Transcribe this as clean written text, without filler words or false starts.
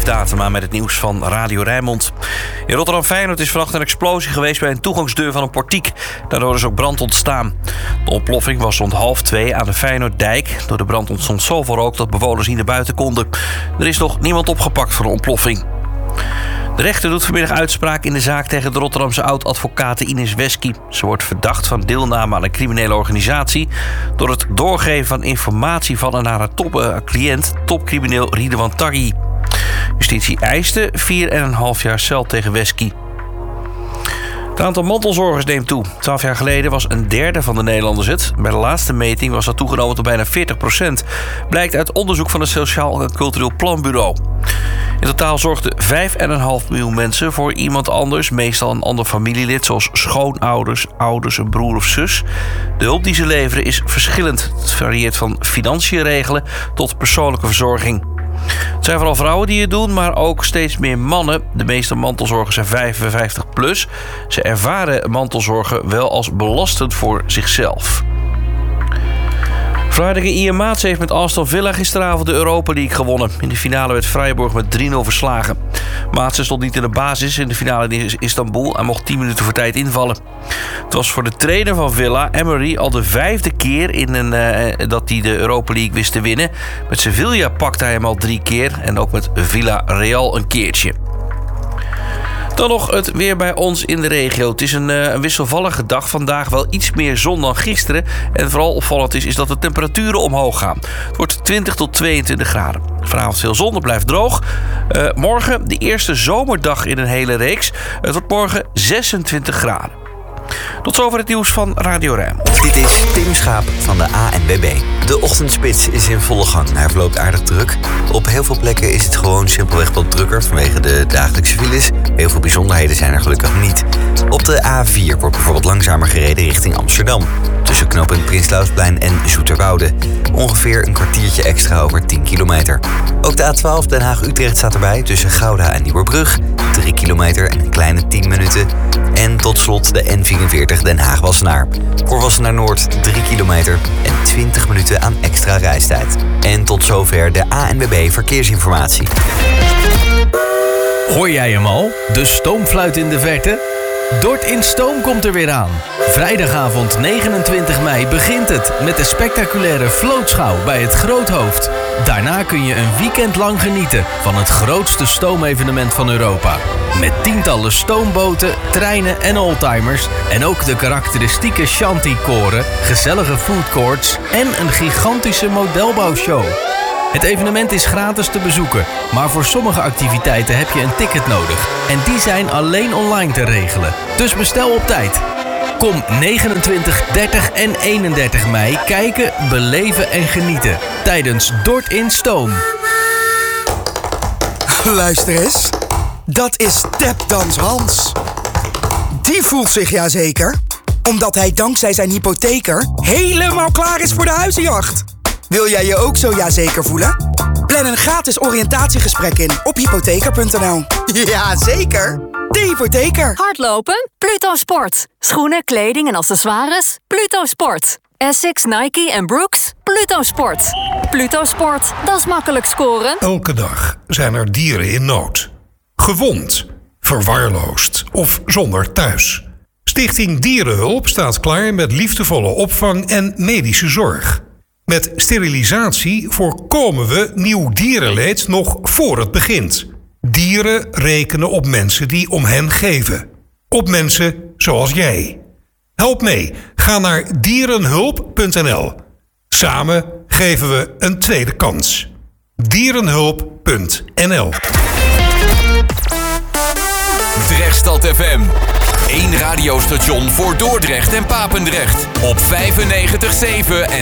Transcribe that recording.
Steve Datema met het nieuws van Radio Rijnmond. In Rotterdam-Feyenoord is vannacht een explosie geweest bij een toegangsdeur van een portiek. Daardoor is ook brand ontstaan. De ontploffing was rond 1:30 aan de Feyenoorddijk. Door de brand ontstond zoveel rook dat bewoners niet naar buiten konden. Er is nog niemand opgepakt voor de ontploffing. De rechter doet vanmiddag uitspraak in de zaak tegen de Rotterdamse oud-advocate Ines Wesky. Ze wordt verdacht van deelname aan een criminele organisatie door het doorgeven van informatie van en naar haar cliënt, topcrimineel Ridwan Taghi. Justitie eiste 4,5 jaar cel tegen Wesky. Het aantal mantelzorgers neemt toe. 12 jaar geleden was een derde van de Nederlanders het. Bij de laatste meting was dat toegenomen tot bijna 40%. Blijkt uit onderzoek van het Sociaal en Cultureel Planbureau. In totaal zorgden 5,5 miljoen mensen voor iemand anders, meestal een ander familielid, zoals schoonouders, ouders, een broer of zus. De hulp die ze leveren is verschillend. Het varieert van financiën regelen tot persoonlijke verzorging. Het zijn vooral vrouwen die het doen, maar ook steeds meer mannen. De meeste mantelzorgers zijn 55 plus. Ze ervaren mantelzorgen wel als belastend voor zichzelf. Vlaardingen Ian Maats heeft met Aston Villa gisteravond de Europa League gewonnen. In de finale werd Freiburg met 3-0 verslagen. Maatsen stond niet in de basis in de finale in Istanbul en mocht 10 minuten voor tijd invallen. Het was voor de trainer van Villa, Emery, al de 5e keer dat hij de Europa League wist te winnen. Met Sevilla pakte hij hem al 3 keer en ook met Villarreal een keertje. Dan nog het weer bij ons in de regio. Het is een wisselvallige dag. Vandaag wel iets meer zon dan gisteren. En vooral opvallend is dat de temperaturen omhoog gaan. Het wordt 20 tot 22 graden. Vanavond veel zon, het blijft droog. Morgen de eerste zomerdag in een hele reeks. Het wordt morgen 26 graden. Tot zover het nieuws van Radio Rijnmond. Dit is Tim Schaap van de ANWB. De ochtendspits is in volle gang. Hij verloopt aardig druk. Op heel veel plekken is het gewoon simpelweg wat drukker vanwege de dagelijkse files. Heel veel bijzonderheden zijn er gelukkig niet. Op de A4 wordt bijvoorbeeld langzamer gereden richting Amsterdam. Tussen knooppunt Prinslausplein en Zoeterwoude. Ongeveer een kwartiertje extra over 10 kilometer. Ook de A12 Den Haag-Utrecht staat erbij tussen Gouda en Nieuwerbrug. 3 kilometer en een kleine 10 minuten. En tot slot de N44 Den Haag-Wassenaar. Voor Wassenaar Noord 3 kilometer en 20 minuten aan extra reistijd. En tot zover de ANWB Verkeersinformatie. Hoor jij hem al? De stoomfluit in de verte? Dort in Stoom komt er weer aan. Vrijdagavond 29 mei begint het met de spectaculaire vlootschouw bij het Groothoofd. Daarna kun je een weekend lang genieten van het grootste stoomevenement van Europa. Met tientallen stoomboten, treinen en oldtimers en ook de karakteristieke shanty-koren, gezellige foodcourts en een gigantische modelbouwshow. Het evenement is gratis te bezoeken, maar voor sommige activiteiten heb je een ticket nodig. En die zijn alleen online te regelen. Dus bestel op tijd. Kom 29, 30 en 31 mei kijken, beleven en genieten tijdens Dort in Stoom. Luister eens, dat is Tapdans Hans. Die voelt zich ja zeker, omdat hij dankzij zijn hypotheker helemaal klaar is voor de huizenjacht. Wil jij je ook zo jazeker voelen? Plan een gratis oriëntatiegesprek in op hypotheker.nl. Ja, zeker. De hypotheker. Hardlopen? Pluto Sport. Schoenen, kleding en accessoires? Pluto Sport. Essex, Nike en Brooks? Pluto Sport. Pluto Sport, dat is makkelijk scoren. Elke dag zijn er dieren in nood. Gewond, verwaarloosd of zonder thuis. Stichting Dierenhulp staat klaar met liefdevolle opvang en medische zorg. Met sterilisatie voorkomen we nieuw dierenleed nog voor het begint. Dieren rekenen op mensen die om hen geven. Op mensen zoals jij. Help mee. Ga naar dierenhulp.nl. Samen geven we een tweede kans. Dierenhulp.nl. Drechtstad FM. 1 radiostation voor Dordrecht en Papendrecht. Op 95.7 en